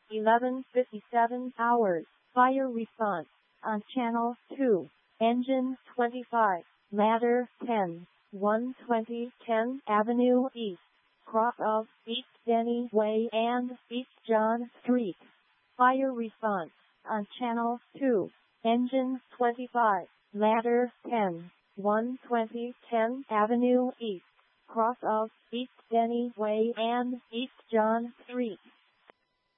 11:57 hours. Fire response on Channel 2. Engine 25. Ladder 10. 120 10 Avenue East. Cross of East Denny Way and East John Street. Fire response on Channel 2. Engine 25. Ladder 10. 120 10 Avenue East. Cross of East Denny Way and East John Street.